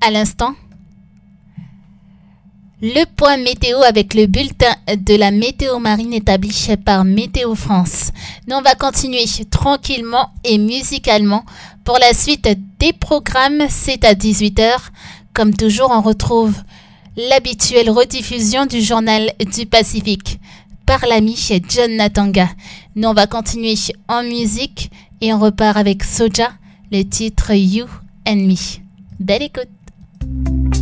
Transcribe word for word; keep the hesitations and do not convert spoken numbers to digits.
à l'instant le point météo avec le bulletin de la météo marine établi par Météo France. Nous, on va continuer tranquillement et musicalement. Pour la suite des programmes, c'est à dix-huit heures. Comme toujours, on retrouve l'habituelle rediffusion du journal du Pacifique par l'ami John Natanga. Nous, on va continuer en musique et on repart avec Soja, le titre You and Me. Belle écoute.